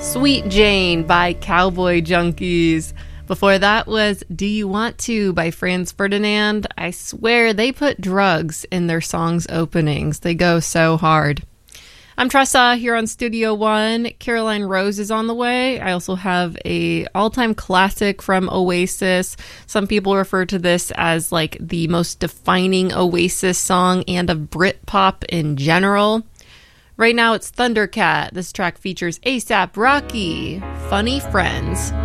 Sweet Jane by Cowboy Junkies. Before that was Do You Want To by Franz Ferdinand. I swear they put drugs in their songs' openings. They go so hard. I'm Tressa here on Studio One. Caroline Rose is on the way. I also have a all-time classic from Oasis. Some people refer to this as like the most defining Oasis song and of Britpop in general. Right now it's Thundercat. This track features A$AP Rocky, Funny Friends.